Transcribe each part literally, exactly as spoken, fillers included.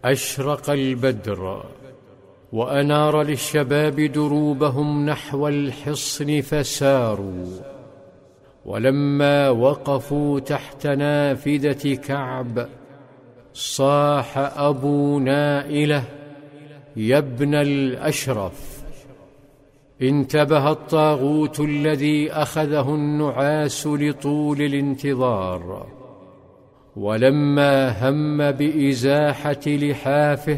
أشرق البدر وأنار للشباب دروبهم نحو الحصن فساروا، ولما وقفوا تحت نافذة كعب صاح أبو نائلة: يا ابن الأشرف! انتبه الطاغوت الذي أخذه النعاس لطول الانتظار، ولما هم بإزاحة لحافه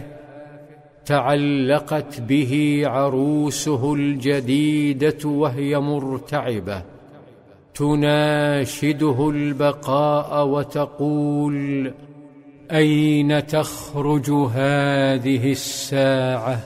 تعلقت به عروسه الجديدة وهي مرتعبة تناشده البقاء وتقول: أين تخرج هذه الساعة؟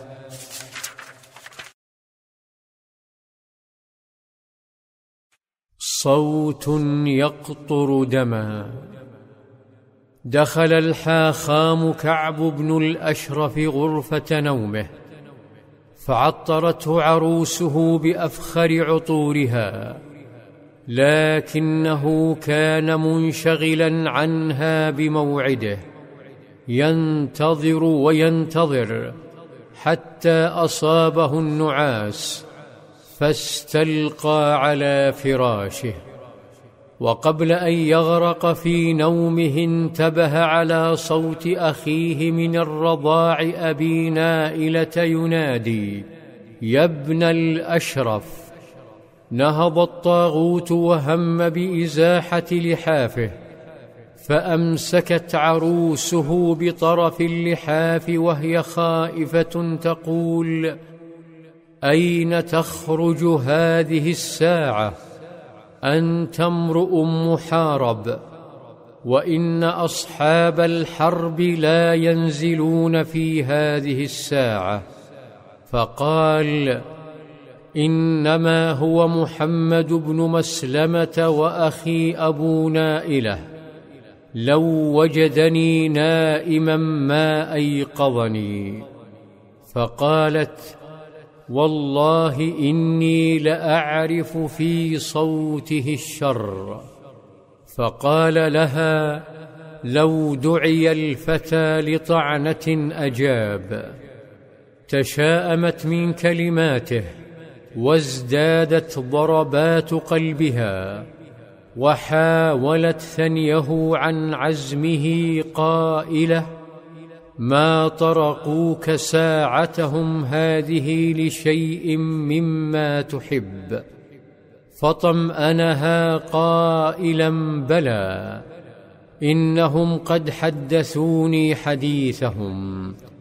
صوت يقطر دما. دخل الحاخام كعب بن الأشرف غرفة نومه، فعطرته عروسه بأفخر عطورها، لكنه كان منشغلا عنها بموعده، ينتظر وينتظر حتى أصابه النعاس فاستلقى على فراشه، وقبل أن يغرق في نومه انتبه على صوت أخيه من الرضاع أبي نائلة ينادي: يا ابن الأشرف! نهض الطاغوت وهم بإزاحة لحافه، فأمسكت عروسه بطرف اللحاف وهي خائفة تقول: أين تخرج هذه الساعة؟ أنت امرؤ محارب، وإن أصحاب الحرب لا ينزلون في هذه الساعة. فقال: إنما هو محمد بن مسلمة وأخي أبو نائلة، لو وجدني نائما ما أيقظني. فقالت: والله إني لأعرف في صوته الشر. فقال لها: لو دعي الفتى لطعنة أجاب. تشاءمت من كلماته وازدادت ضربات قلبها، وحاولت ثنيه عن عزمه قائلة: ما طرقوك ساعتهم هذه لشيء مما تحب؟ فطمأنها قائلا: بلى، إنهم قد حدثوني حديثهم،